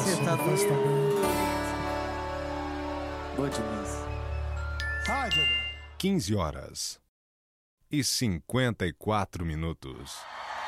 Despertador. Boa demais. Rádio. 15 horas e 54 minutos.